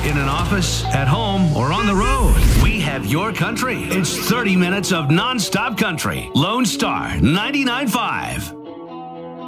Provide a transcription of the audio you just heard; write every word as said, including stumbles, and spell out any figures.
in an office, at home, or on the road, we have your country. It's thirty minutes of nonstop country. Lone Star ninety-nine point five.